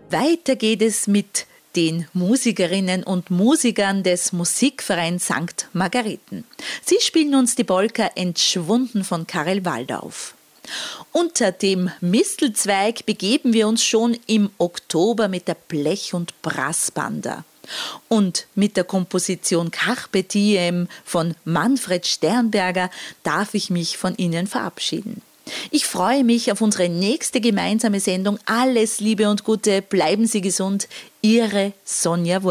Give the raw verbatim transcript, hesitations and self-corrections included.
Weiter geht es mit den Musikerinnen und Musikern des Musikvereins Sankt Margareten. Sie spielen uns die Polka Entschwunden von Karel Waldauf. Unter dem Mistelzweig begeben wir uns schon im Oktober mit der Blech- und Brassbanda. Und mit der Komposition Carpe Diem von Manfred Sternberger darf ich mich von Ihnen verabschieden. Ich freue mich auf unsere nächste gemeinsame Sendung. Alles Liebe und Gute, bleiben Sie gesund. Ihre Sonja Wurm.